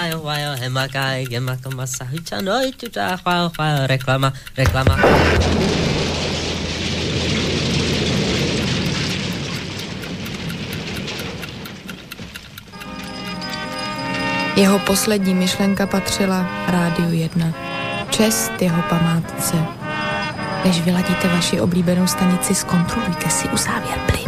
Reklama. Jeho poslední myšlenka patřila Rádiu 1. Čest jeho památce. Než vyladíte vaši oblíbenou stanici, zkontrolujte si uzávěr plyn.